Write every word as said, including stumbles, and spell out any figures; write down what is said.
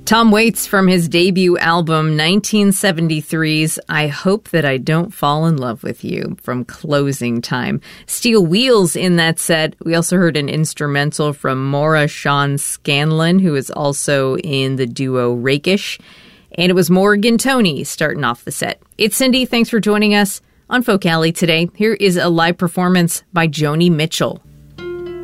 Tom Waits from his debut album nineteen seventy-three's I Hope That I Don't Fall in Love With You from Closing Time. Steel Wheels in that set. We also heard an instrumental from Maura Sean Scanlon, who is also in the duo Rakish. And it was Morgan Toney starting off the set. It's Cindy. Thanks for joining us on Folk Alley today. Here is a live performance by Joni Mitchell.